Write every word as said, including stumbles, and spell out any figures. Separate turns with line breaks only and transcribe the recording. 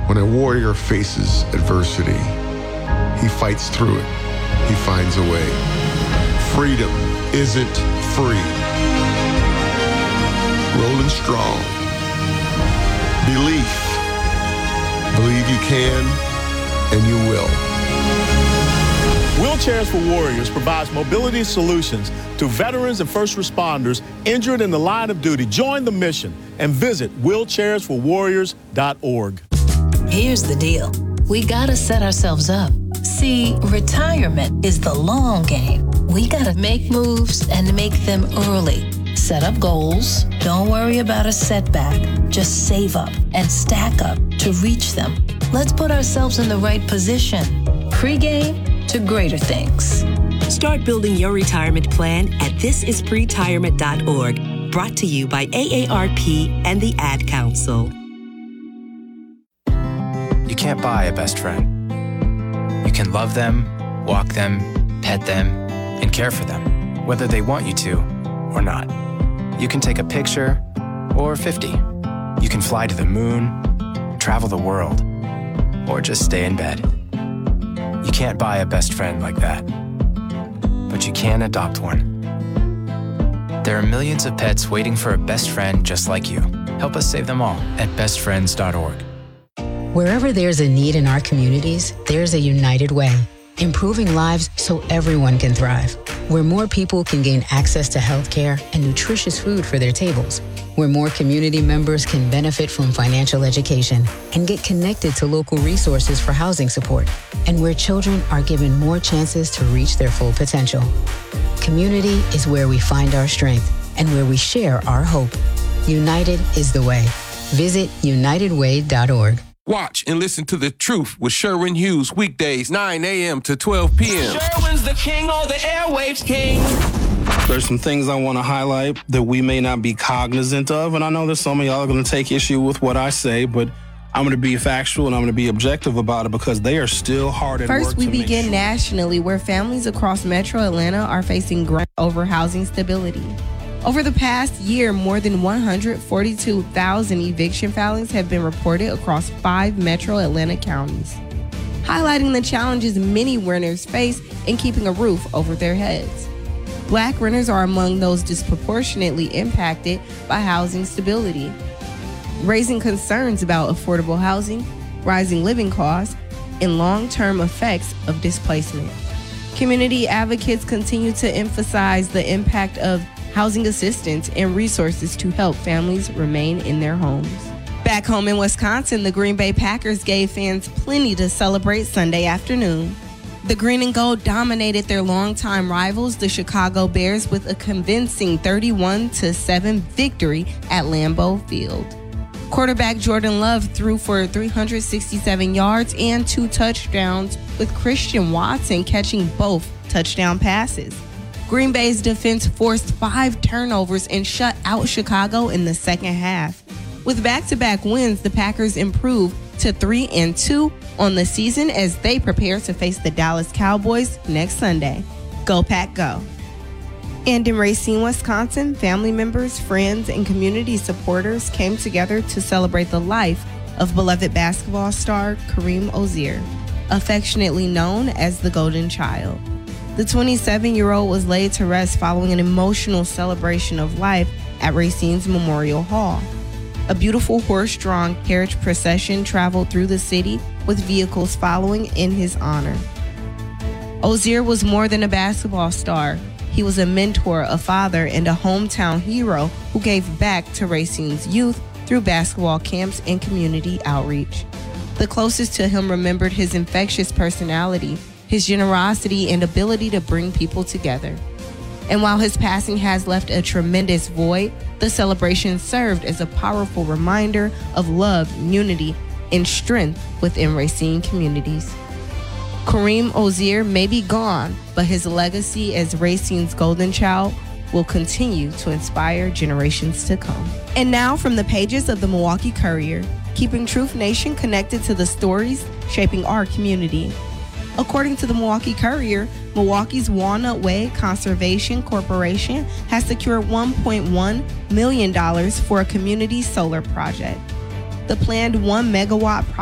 When a warrior faces adversity, he fights through it. He finds a way. Freedom isn't free. Rolling strong. Belief. Believe you can, and you will.
Wheelchairs for Warriors provides mobility solutions to veterans and first responders injured in the line of duty. Join the mission and visit wheelchairs for warriors dot org.
Here's the deal. We gotta set ourselves up. See, retirement is the long game. We gotta make moves and make them early. Set up goals. Don't worry about a setback. Just save up and stack up to reach them. Let's put ourselves in the right position. Pre-game to greater things.
Start building your retirement plan at this is pretirement dot org. Brought to you by A A R P and the Ad Council.
You can't buy a best friend. You can love them, walk them, pet them, and care for them, whether they want you to or not. You can take a picture or fifty. You can fly to the moon, travel the world, or just stay in bed. You can't buy a best friend like that, but you can adopt one. There are millions of pets waiting for a best friend just like you. Help us save them all at best friends dot org.
Wherever there's a need in our communities, there's a United Way, improving lives so everyone can thrive. Where more people can gain access to healthcare and nutritious food for their tables. Where more community members can benefit from financial education and get connected to local resources for housing support. And where children are given more chances to reach their full potential. Community is where we find our strength and where we share our hope. United is the way. Visit united way dot org.
Watch and listen to The Truth with Sherwin Hughes weekdays nine a.m. to twelve p.m.
Sherwin's the king, or the airwaves king.
There's some things I want to highlight that we may not be cognizant of, and I know that some of y'all are going to take issue with what I say, but I'm going to be factual and I'm going to be objective about it because they are still hard at work.
First, we
to make
begin
sure.
nationally, where families across Metro Atlanta are facing ground over housing stability. Over the past year, more than one hundred forty-two thousand eviction filings have been reported across five Metro Atlanta counties, highlighting the challenges many renters face in keeping a roof over their heads. Black renters are among those disproportionately impacted by housing stability, raising concerns about affordable housing, rising living costs, and long-term effects of displacement. Community advocates continue to emphasize the impact of housing assistance and resources to help families remain in their homes. Back home in Wisconsin, the Green Bay Packers gave fans plenty to celebrate Sunday afternoon. The green and gold dominated their longtime rivals, the Chicago Bears, with a convincing thirty-one to seven victory at Lambeau Field. Quarterback Jordan Love threw for three hundred sixty-seven yards and two touchdowns, with Christian Watson catching both touchdown passes. Green Bay's defense forced five turnovers and shut out Chicago in the second half. With back-to-back wins, the Packers improved to three and two on the season as they prepare to face the Dallas Cowboys next Sunday. Go Pack Go. And in Racine, Wisconsin, family members, friends, and community supporters came together to celebrate the life of beloved basketball star Kareem Ozier, affectionately known as the Golden Child. The twenty-seven-year-old was laid to rest following an emotional celebration of life at Racine's Memorial Hall. A beautiful horse-drawn carriage procession traveled through the city with vehicles following in his honor. Ozier was more than a basketball star. He was a mentor, a father, and a hometown hero who gave back to Racine's youth through basketball camps and community outreach. The closest to him remembered his infectious personality, his generosity, and ability to bring people together. And while his passing has left a tremendous void, the celebration served as a powerful reminder of love, unity, and strength within Racine communities. Kareem Ozier may be gone, but his legacy as Racine's Golden Child will continue to inspire generations to come. And now from the pages of the Milwaukee Courier, keeping Truth Nation connected to the stories shaping our community. According to the Milwaukee Courier, Milwaukee's Walnut Way Conservation Corporation has secured one point one million dollars for a community solar project. The planned one megawatt project